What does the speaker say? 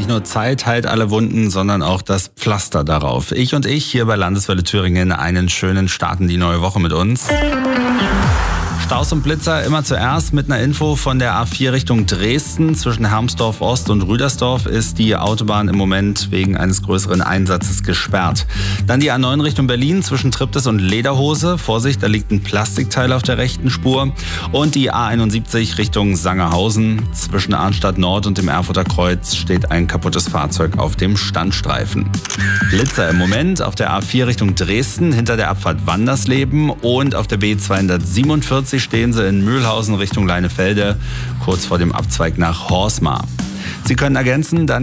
nur Zeit heilt alle Wunden, sondern auch das Pflaster darauf. Ich hier bei Landeswelle Thüringen, einen schönen Start in die neue Woche mit uns. Staus und Blitzer immer zuerst mit einer Info von der A4 Richtung Dresden. Zwischen Hermsdorf Ost und Rüdersdorf ist die Autobahn im Moment wegen eines größeren Einsatzes gesperrt. Dann die A9 Richtung Berlin zwischen Triptis und Lederhose. Vorsicht, da liegt ein Plastikteil auf der rechten Spur. Und die A71 Richtung Sangerhausen. Zwischen Arnstadt Nord und dem Erfurter Kreuz steht ein kaputtes Fahrzeug auf dem Standstreifen. Blitzer im Moment auf der A4 Richtung Dresden hinter der Abfahrt Wandersleben und auf der B247 stehen sie in Mühlhausen Richtung Leinefelde, kurz vor dem Abzweig nach Horsmar. Sie können ergänzen, dann